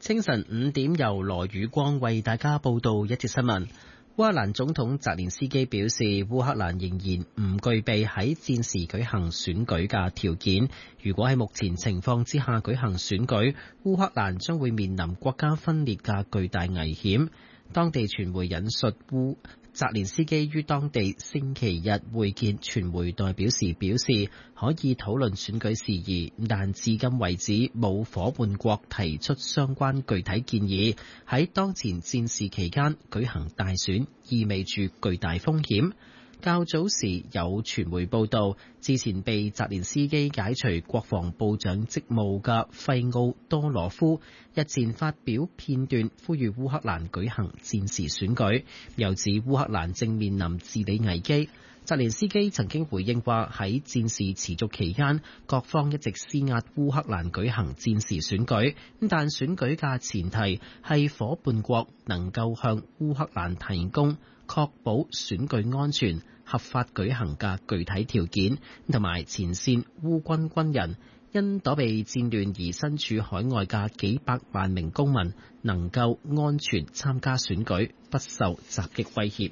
清晨5點，由羅宇光為大家報道一節新聞。烏克蘭總統澤連斯基表示，烏克蘭仍然唔具備喺戰時舉行選舉嘅條件。如果喺目前情況之下舉行選舉，烏克蘭將會面臨國家分裂嘅巨大危險。當地傳媒引述澤連斯基於當地星期日會見傳媒代表時表示，可以討論選舉事宜，但至今為止冇夥伴國提出相關具體建議。喺當前戰事期間舉行大選，意味住巨大風險。較早時有傳媒報道，之前被澤連斯基解除國防部長職務嘅費奧多羅夫日前發表片段，呼籲烏克蘭舉行戰時選舉，又指烏克蘭正面臨治理危機。澤連斯基曾經回應話，喺戰事持續期間，各方一直施壓烏克蘭舉行戰時選舉，但選舉嘅前提係夥伴國能夠向烏克蘭提供確保選舉安全合法舉行嘅具體條件，同埋前線烏軍軍人因躲避戰亂而身處海外嘅幾百萬名公民能夠安全參加選舉，不受襲擊威脅。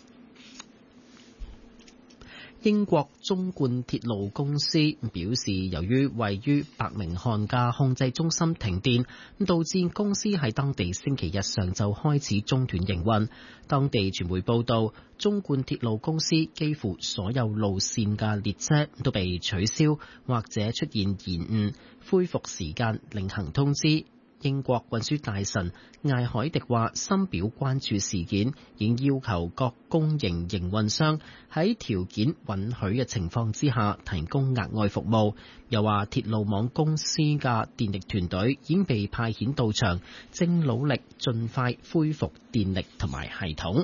英國中冠鐵路公司表示，由於位於伯明翰嘅控制中心停電，導致公司喺當地星期日上晝開始中斷營運。當地傳媒報道，中冠鐵路公司幾乎所有路線嘅列車都被取消或者出現延誤，恢復時間另行通知。英國運輸大臣艾海迪話，深表關注事件，已要求各公營營運商喺條件允許嘅情況之下提供額外服務。又話鐵路網公司嘅電力團隊已經被派遣到場，正努力盡快恢復電力同埋系統。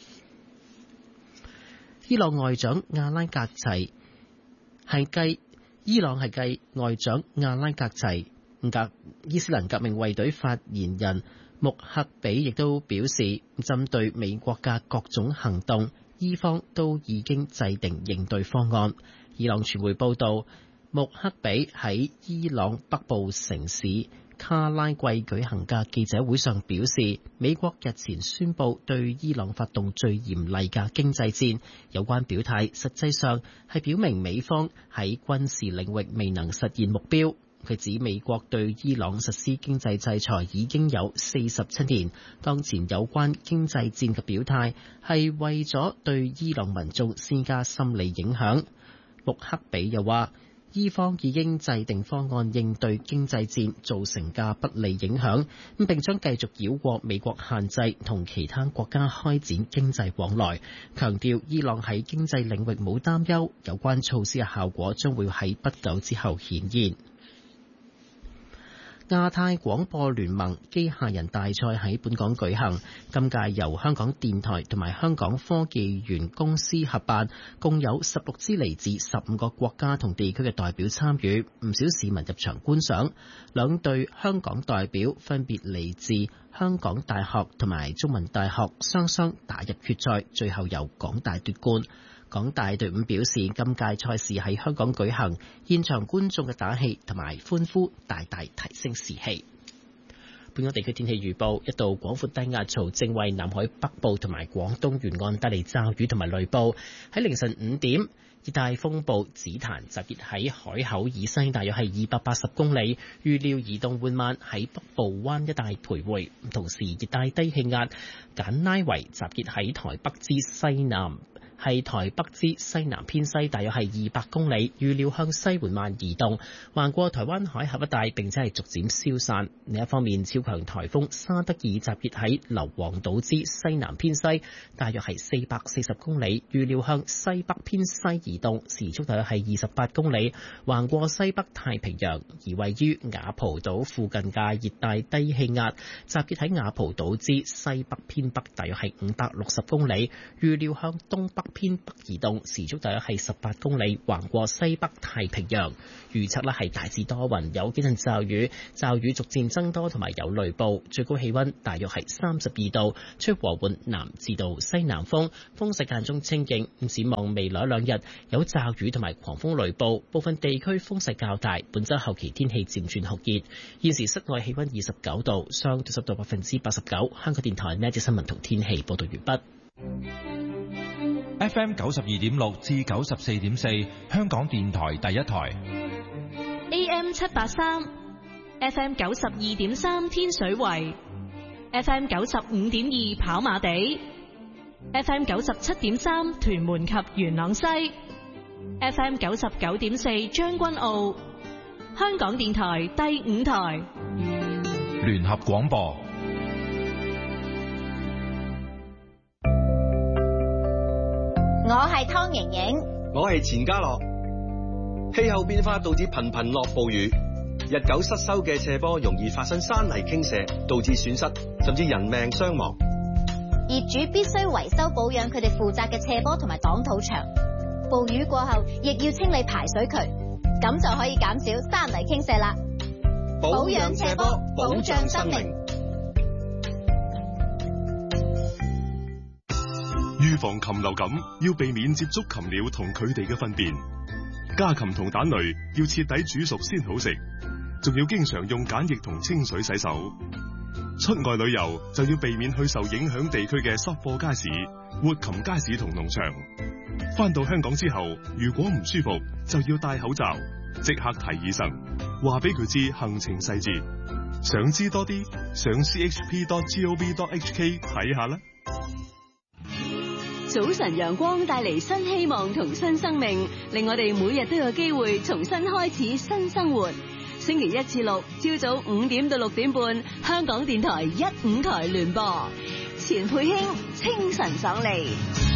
伊朗外長阿拉格齊伊朗係繼外長阿拉格齊伊斯蘭革命衛隊發言人穆克比亦都表示，針對美國嘅各種行動，伊方都已經制定應對方案。伊朗傳媒報道，穆克比喺伊朗北部城市卡拉季舉行嘅記者會上表示，美國日前宣布對伊朗發動最嚴厲嘅經濟戰，有關表態實際上係表明美方喺軍事領域未能實現目標。佢指美國對伊朗實施經濟制裁已經有47年，當前有關經濟戰嘅表態係為咗對伊朗民眾施加心理影響。穆克比又話，伊方已經制定方案應對經濟戰造成嘅不利影響，並將繼續繞過美國限制同其他國家開展經濟往來，強調伊朗喺經濟領域冇擔憂，有關措施嘅效果將會喺不久之後顯現。亞太廣播聯盟機械人大賽喺本港舉行，今屆由香港電台同埋香港科技園公司合辦，共有16支嚟自15個國家同地區嘅代表參與，唔少市民入場觀賞。兩隊香港代表分別嚟自香港大學同埋中文大學，雙雙打入決賽，最後由港大奪冠。港大隊伍表示，今屆賽事喺香港舉行，現場觀眾嘅打氣同埋歡呼大大提升士氣。本港地區天氣預報，一道廣闊低壓槽正為南海北部同埋廣東沿岸帶嚟驟雨同埋雷暴。喺凌晨5點，熱帶風暴紫檀集結喺海口以西大約係280公里，預料移動緩慢喺北部灣一帶徘徊。同時，熱帶低氣壓簡拉維集結喺台北之西南。係台北之西南偏西，大約係200公里，預料向西緩慢移動，橫過台灣海峽一帶，並且係逐漸消散。另一方面，超強颱風沙德爾集結喺硫磺島之西南偏西，大約係440公里，預料向西北偏西移動，時速大約係28公里，橫過西北太平洋。而位於雅蒲島附近嘅熱帶低氣壓集結喺雅蒲島之西北偏北，大約係560公里，預料向東北偏北移動，時速大約係18公里，橫過西北太平洋。預測係大致多雲，有幾陣驟雨，驟雨逐漸增多同埋有雷暴，最高氣溫大約係32度，吹和緩南至到西南風，風勢間中清勁。展望未來2日有驟雨同埋狂風雷暴，部分地區風勢較大。本週後期天氣漸轉酷熱，現時室外氣溫29度，相對濕度89%。香港電台呢一節新聞同天氣報道完畢。 FM 92.6至94.4，香港電台第一台。 AM 783 ，FM 92.3天水圍，FM 95.2跑馬地，FM 97.3屯門及元朗西，FM 99.4將軍澳。香港電台第5台聯合廣播。 我係湯盈盈， 我係錢家樂。氣候變化導致頻頻落暴雨，日久失修嘅斜坡容易發生山泥傾瀉，導致損失甚至人命傷亡。 業主必須維修保養佢哋負責嘅斜坡同埋擋土牆。暴雨過後，亦要清理排水渠，咁就可以減少山泥傾瀉啦。保養斜坡，保障生命。 預防禽流感，要避免接觸禽鳥同佢哋嘅糞便。家禽同蛋類要徹底煮熟先好食，仲要經常用梘液同清水洗手。出外旅遊就要避免去受影響地區嘅濕貨街市、活禽街市同農場。返到香港之後，如果唔舒服，就要戴口罩，即刻睇醫生，話俾佢知行程細節。想知多啲，上 chp.gov.hk 睇下啦。 早晨陽光帶嚟新希望同新生命，令我哋每日都有機會重新開始新生活。星期1至6朝早5點到6點半，香港電台15台聯播。錢佩卿清晨爽利。